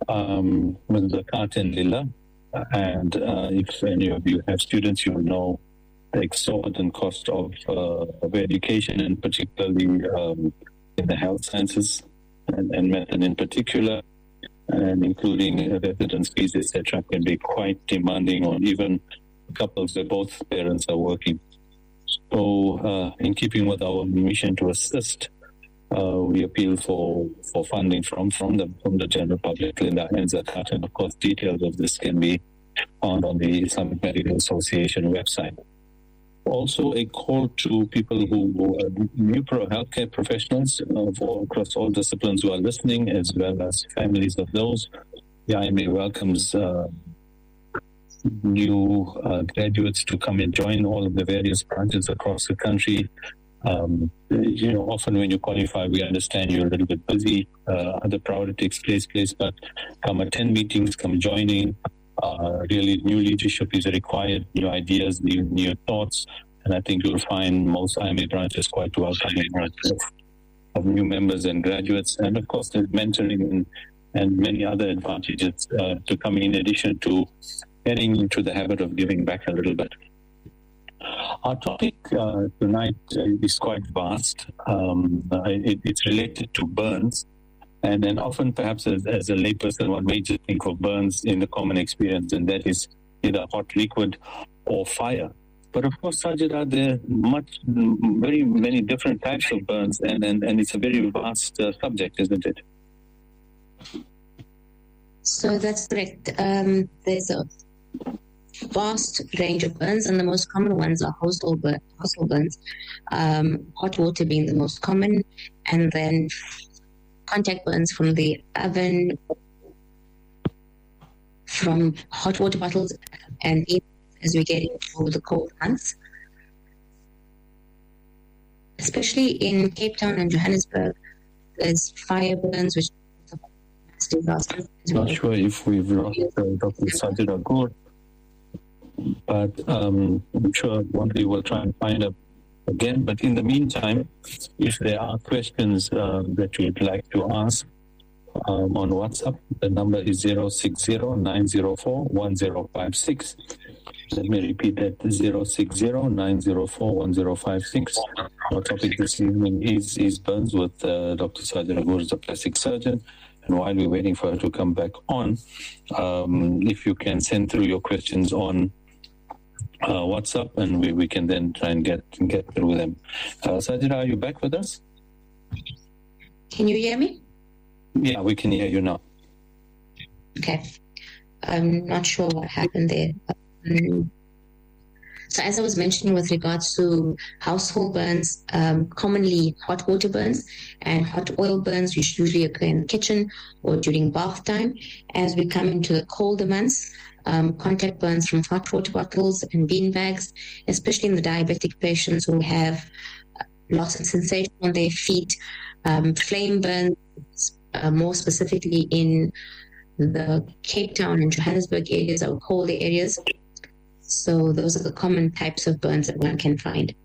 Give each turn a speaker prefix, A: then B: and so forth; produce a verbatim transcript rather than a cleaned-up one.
A: um, with Zakat and Lillah. And uh, if any of you have students, you will know the exorbitant cost of, uh, of education, and particularly um, in the health sciences and, and medicine in particular, and including residence fees, et cetera, can be quite demanding on even couples where both parents are working. So, uh, in keeping with our mission to assist, uh, we appeal for, for funding from, from the from the general public, Lillah and Zakat, and of course details of this can be found on the Islamic Medical Association website. Also, a call to people who are new pro healthcare professionals uh, for, across all disciplines who are listening, as well as families of those. The I M A welcomes uh, new uh, graduates to come and join all of the various branches across the country. Um, you know, often when you qualify, we understand you're a little bit busy, uh, other priorities takes place, but come attend meetings, come joining. Uh, really, new leadership is required, new ideas, new, new thoughts, and I think you'll find most I M A branches quite welcoming of, of new members and graduates, and of course, there's mentoring and, and many other advantages uh, to come in addition to getting into the habit of giving back a little bit. Our topic uh, tonight is quite vast. Um, it, it's related to burns. And then often, perhaps as, as a layperson, one may just think of burns in the common experience, and that is either hot liquid or fire. But of course, Sajida, there are much, very many different types of burns, and, and, and it's a very vast uh, subject, isn't it?
B: So that's correct. Um, there's a vast range of burns, and the most common ones are household, burn, household burns, um, hot water being the most common, and then contact burns from the oven, from hot water bottles, and as we get into the cold months. Especially in Cape Town and Johannesburg, there's fire burns, which are disasters.
A: Not sure if we've lost uh, Doctor Sajida Gour, but um, I'm sure one day we'll try and find a again. But in the meantime, if there are questions uh, that you'd like to ask um, on WhatsApp, the number is zero six zero nine zero four one zero five six. Let me repeat that, zero six zero nine zero four one zero five six. Our topic this evening is, is burns with uh, Doctor Sajida Gour, the plastic surgeon. And while we're waiting for her to come back on, um, if you can send through your questions on Uh, WhatsApp, and we, we can then try and get get through them. Uh, Sajida, are you back with us?
B: Can you hear me?
A: Yeah, we can hear you now.
B: Okay. I'm not sure what happened there. Um, so as I was mentioning with regards to household burns, um, commonly hot water burns and hot oil burns, which usually occur in the kitchen or during bath time. As we come into the colder months, Um, contact burns from hot water bottles and bean bags, especially in the diabetic patients who have loss of sensation on their feet, um, flame burns, uh, more specifically in the Cape Town and Johannesburg areas or colder areas. So those are the common types of burns that one can find.